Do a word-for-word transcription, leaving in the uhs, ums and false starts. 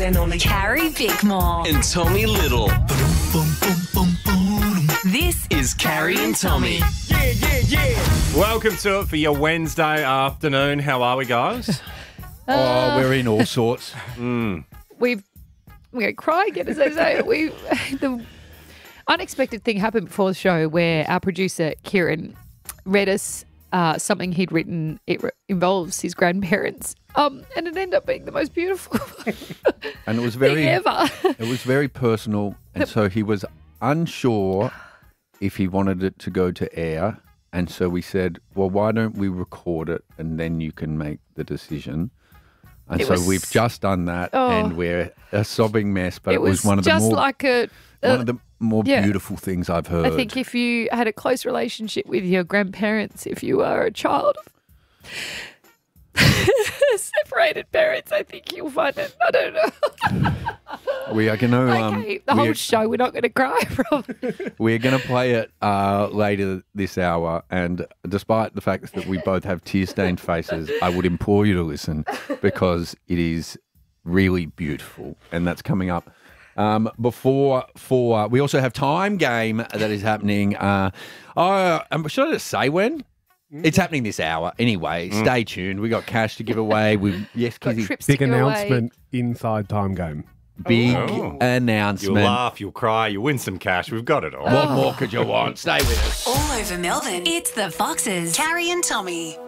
and only Carrie Bickmore. and Tommy Little. This Is Carrie and Tommy. Welcome to it for your Wednesday afternoon. How are we, guys? Oh, we're in all sorts. We've we're gonna cry again, as I say. We the unexpected thing happened before the show where our producer Kieran read us uh, something he'd written. It re- involves his grandparents, um, and it ended up being the most beautiful And it was thing very, ever. it was very personal, and so he was unsure if he wanted it to go to air, and so we said, well, why don't we record it and then you can make the decision. And It so was- we've just done that, Oh. and we're a sobbing mess, but it, it was, one of the just more like a. a one of the more yeah. beautiful things I've heard. I think if you had a close relationship with your grandparents, if you are a child of separated parents, I think you'll find it. I don't know. we are going to um, Okay, the whole we're, show, we're not going to cry from. we're going to play it uh, later this hour, and despite the fact that we both have tear-stained faces, I would implore you to listen because it is really beautiful, and that's coming up. Um, before for we also have Time Game that is happening. Uh, oh, um, should I just say when? It's happening this hour. Anyway, stay tuned. We got cash to give away. We yes, Got Kizzy, trips Big to give away. announcement inside Time Game. big Oh. You'll announcement. laugh, you'll cry, you'll win some cash. We've got it all. What more could you want? Stay with us. all over Melbourne. It's the Foxes. Carrie and Tommy.